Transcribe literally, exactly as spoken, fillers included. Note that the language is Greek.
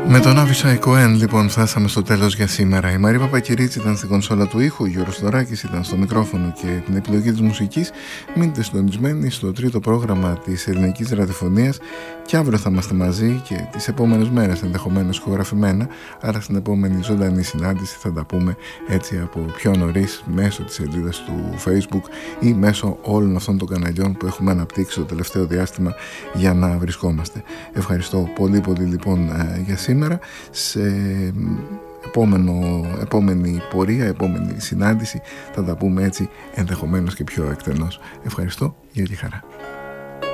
Με τον Άβυσσα Κοέν λοιπόν φτάσαμε στο τέλος για σήμερα. Η Μαρία Παπακυρίτση ήταν στην κονσόλα του ήχου, ο Γιώργος Θοδωράκης ήταν στο μικρόφωνο και την επιλογή της μουσικής. Μείνετε συντονισμένοι στο τρίτο πρόγραμμα της ελληνικής ραδιοφωνίας και αύριο θα είμαστε μαζί και τις επόμενες μέρες ενδεχομένως ηχογραφημένα, άρα στην επόμενη ζωντανή συνάντηση θα τα πούμε έτσι από πιο νωρίς μέσω της σελίδας του Facebook ή μέσω όλων αυτών των καναλιών που έχουμε αναπτύξει το τελευταίο διάστημα για να βρισκόμαστε. Ευχαριστώ πολύ πολύ λοιπόν για σήμερα. Σε επόμενο, επόμενη πορεία, επόμενη συνάντηση θα τα πούμε έτσι ενδεχομένως και πιο εκτενώς. Ευχαριστώ, για τη χαρά.